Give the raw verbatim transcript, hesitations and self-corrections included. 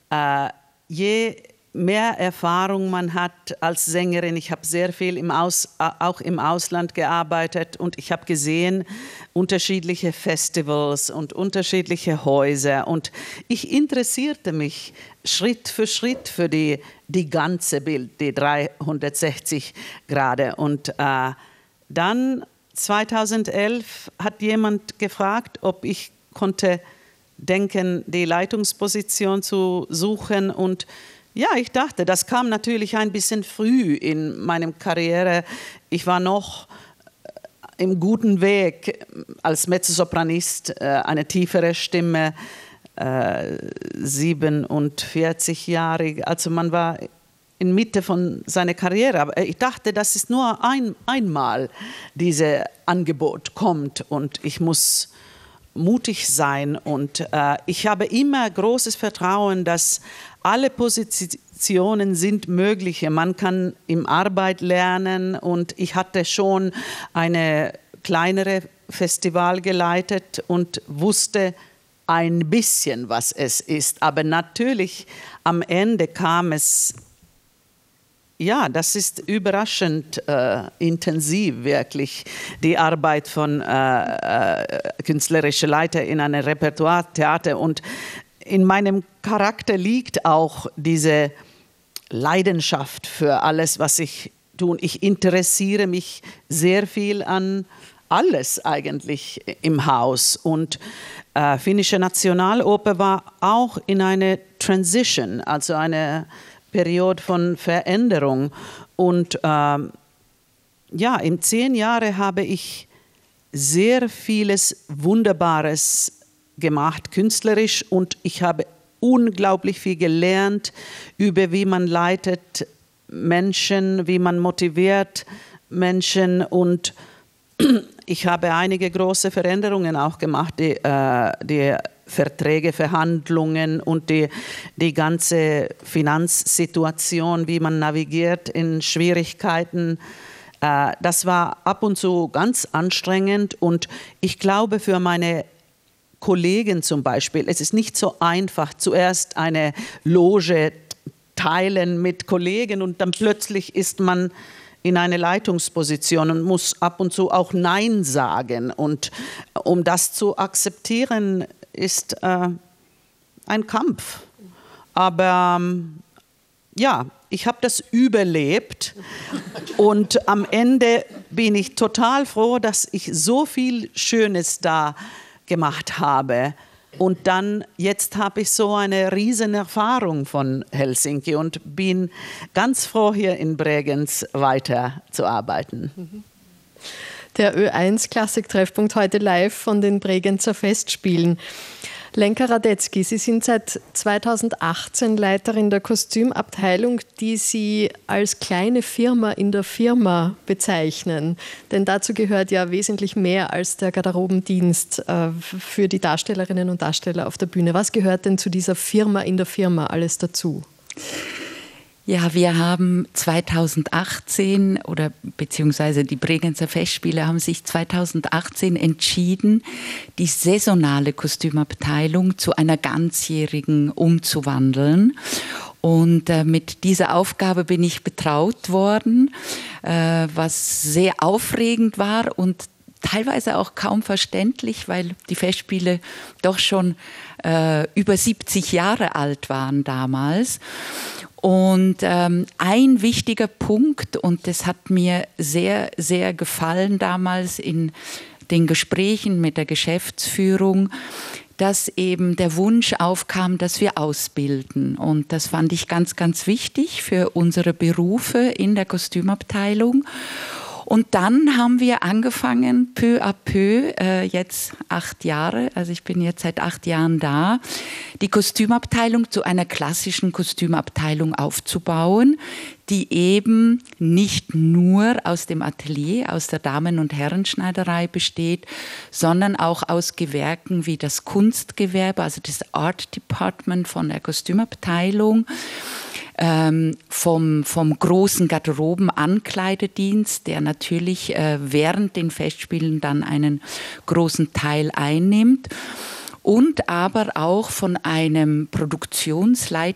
äh, je mehr Erfahrung man hat als Sängerin, ich habe sehr viel im Aus, auch im Ausland gearbeitet und ich habe gesehen unterschiedliche Festivals und unterschiedliche Häuser und ich interessierte mich Schritt für Schritt für die, die ganze Bild, die dreihundertsechzig Grad. Und äh, dann zweitausendelf hat jemand gefragt, ob ich konnte denken, die Leitungsposition zu suchen und ja, ich dachte, das kam natürlich ein bisschen früh in meiner Karriere. Ich war noch im guten Weg als Mezzosopranist, eine tiefere Stimme, siebenundvierzig Jahre. Also man war in Mitte von seiner Karriere. Aber ich dachte, das ist nur ein, einmal, dieses Angebot kommt und ich muss mutig sein. Und äh, ich habe immer großes Vertrauen, dass alle Positionen sind möglich. Man kann im Arbeit lernen und ich hatte schon eine kleinere Festival geleitet und wusste ein bisschen, was es ist. Aber natürlich am Ende kam es, ja, das ist überraschend äh, intensiv wirklich, die Arbeit von äh, äh, künstlerischen Leiter in einem Repertoire-Theater und in meinem Charakter liegt auch diese Leidenschaft für alles, was ich tue. Ich interessiere mich sehr viel an alles eigentlich im Haus. Und äh, Finnische Nationaloper war auch in einer Transition, also eine Periode von Veränderung. Und ähm, ja, in zehn Jahren habe ich sehr vieles Wunderbares gemacht, künstlerisch, und ich habe unglaublich viel gelernt über wie man leitet Menschen, wie man motiviert Menschen, und ich habe einige große Veränderungen auch gemacht, die, äh, die Verträge, Verhandlungen und die, die ganze Finanzsituation, wie man navigiert in Schwierigkeiten. Äh, das war ab und zu ganz anstrengend, und ich glaube für meine Kollegen zum Beispiel, es ist nicht so einfach, zuerst eine Loge teilen mit Kollegen und dann plötzlich ist man in eine Leitungsposition und muss ab und zu auch Nein sagen. Und um das zu akzeptieren, ist äh, ein Kampf. Aber ähm, ja, ich habe das überlebt und am Ende bin ich total froh, dass ich so viel Schönes da gemacht habe. Und dann, jetzt habe ich so eine riesen Erfahrung von Helsinki und bin ganz froh, hier in Bregenz weiterzuarbeiten. Der Ö eins Klassik-Treffpunkt heute live von den Bregenzer Festspielen. Lenka Radetzky, Sie sind seit zweitausendachtzehn Leiterin der Kostümabteilung, die Sie als kleine Firma in der Firma bezeichnen. Denn dazu gehört ja wesentlich mehr als der Garderobendienst äh, für die Darstellerinnen und Darsteller auf der Bühne. Was gehört denn zu dieser Firma in der Firma alles dazu? Ja, wir haben zweitausendachtzehn oder beziehungsweise die Bregenzer Festspiele haben sich zweitausendachtzehn entschieden, die saisonale Kostümabteilung zu einer ganzjährigen umzuwandeln. Und äh, mit dieser Aufgabe bin ich betraut worden, äh, was sehr aufregend war und teilweise auch kaum verständlich, weil die Festspiele doch schon äh, über siebzig Jahre alt waren damals. Und ähm, ein wichtiger Punkt, und das hat mir sehr, sehr gefallen damals in den Gesprächen mit der Geschäftsführung, dass eben der Wunsch aufkam, dass wir ausbilden. Und das fand ich ganz, ganz wichtig für unsere Berufe in der Kostümabteilung. Und dann haben wir angefangen, peu à peu, äh, jetzt acht Jahre, also ich bin jetzt seit acht Jahren da, die Kostümabteilung zu einer klassischen Kostümabteilung aufzubauen, die eben nicht nur aus dem Atelier, aus der Damen- und Herrenschneiderei besteht, sondern auch aus Gewerken wie das Kunstgewerbe, also das Art Department von der Kostümabteilung, Ähm, vom, vom großen Garderoben-Ankleidedienst, der natürlich äh, während den Festspielen dann einen großen Teil einnimmt, und aber auch von einem Produktionsleiter